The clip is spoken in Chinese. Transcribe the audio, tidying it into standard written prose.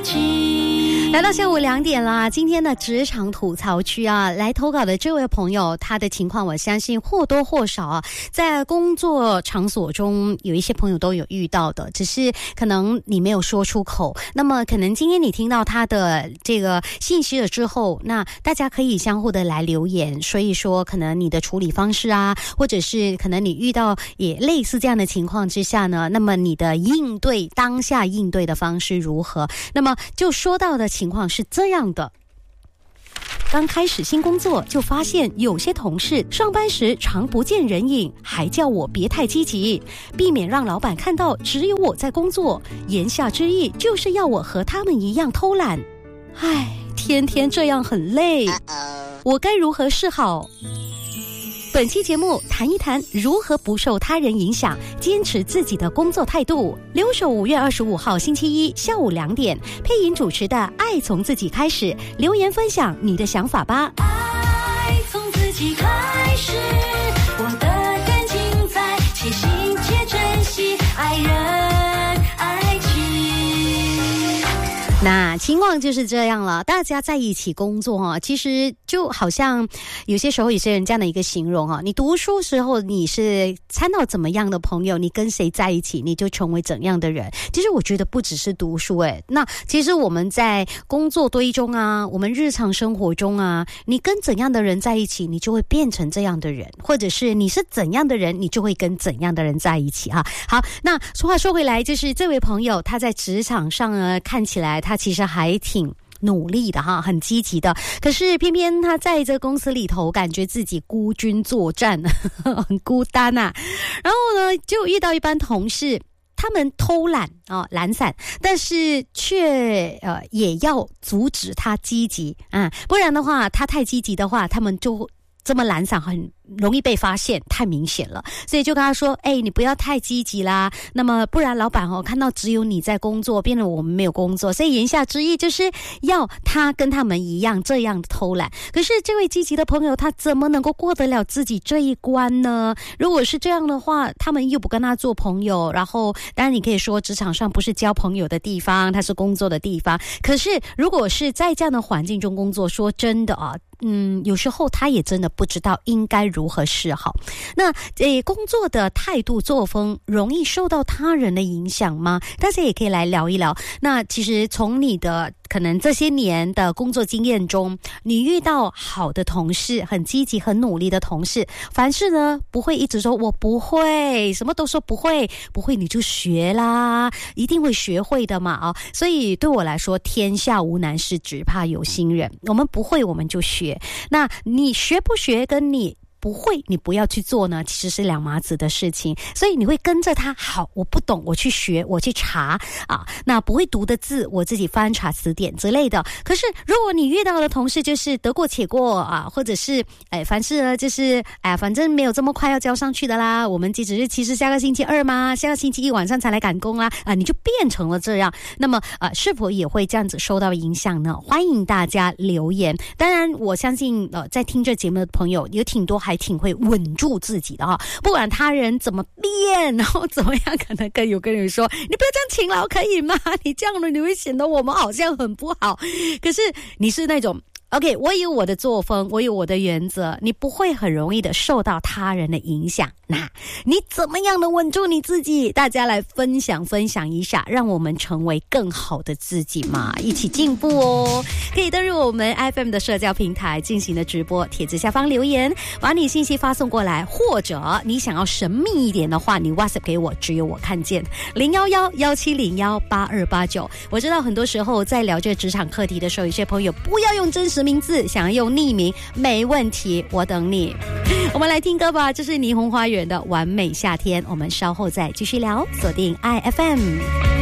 来到下午2点啦，今天的职场吐槽区啊，来投稿的这位朋友，他的情况我相信或多或少啊，在工作场所中有一些朋友都有遇到的，只是可能你没有说出口。那么可能今天你听到他的这个信息了之后，那大家可以相互的来留言，所以说可能你的处理方式啊，或者是可能你遇到也类似这样的情况之下呢，那么你的当下应对的方式如何？那么就说到的情况是这样的。刚开始新工作就发现有些同事上班时常不见人影，还叫我别太积极，避免让老板看到只有我在工作，言下之意就是要我和他们一样偷懒。唉，天天这样很累，我该如何是好？本期节目谈一谈如何不受他人影响，坚持自己的工作态度。留守5月25号星期一下午2点，配音主持的爱从自己开始，留言分享你的想法吧。 爱从自己开始，我的更精彩，且行且珍惜爱人爱情。 那情况就是这样了，大家在一起工作啊，其实就好像有些时候有些人这样的一个形容啊，你读书时候你是参到怎么样的朋友，你跟谁在一起你就成为怎样的人。其实我觉得不只是读书那其实我们在工作堆中啊，我们日常生活中啊，你跟怎样的人在一起，你就会变成这样的人，或者是你是怎样的人，你就会跟怎样的人在一起啊。好，那话说回来，就是这位朋友他在职场上呢，看起来他其实还挺努力的哈，很积极的，可是偏偏他在这公司里头感觉自己孤军作战很孤单啊。然后呢就遇到一班同事，他们偷懒懒散，但是却也要阻止他积极不然的话他太积极的话，他们就这么懒散很容易被发现，太明显了。所以就跟他说，你不要太积极啦，那么不然老板看到只有你在工作，变得我们没有工作。所以言下之意就是要他跟他们一样这样偷懒。可是这位积极的朋友，他怎么能够过得了自己这一关呢？如果是这样的话，他们又不跟他做朋友，然后当然你可以说职场上不是交朋友的地方，它是工作的地方。可是如果是在这样的环境中工作，说真的有时候他也真的不知道应该如何是好。那工作的态度作风容易受到他人的影响吗？大家也可以来聊一聊。那其实从你的可能这些年的工作经验中，你遇到好的同事，很积极很努力的同事，凡事呢不会一直说我不会，什么都说不会你就学啦，一定会学会的嘛所以对我来说，天下无难事，只怕有心人。我们不会我们就学，那你学不学跟你不会你不要去做呢，其实是两码子的事情。所以你会跟着他，好，我不懂我去学，我去查那不会读的字我自己翻查词典之类的。可是如果你遇到的同事就是得过且过或者是凡事呢就是反正没有这么快要交上去的啦，我们截止日期是下个星期2吗？下个星期1晚上才来赶工啦你就变成了这样。那么是否也会这样子受到影响呢？欢迎大家留言。当然我相信在听这节目的朋友有挺多还挺会稳住自己的不管他人怎么变，然后怎么样，可能有个人说你不要这样勤劳可以吗？你这样了你会显得我们好像很不好。可是你是那种OK， 我有我的作风，我有我的原则，你不会很容易的受到他人的影响。那你怎么样的稳住你自己？大家来分享一下，让我们成为更好的自己嘛，一起进步哦。可以登入我们 FM 的社交平台进行的直播，帖子下方留言，把你信息发送过来，或者你想要神秘一点的话，你 WhatsApp 给我，只有我看见011-1701-8289。我知道很多时候在聊这个职场课题的时候，有些朋友不要用真实名字，想要用匿名，没问题，我等你。我们来听歌吧，这是霓虹花园的完美夏天，我们稍后再继续聊，锁定 IFM。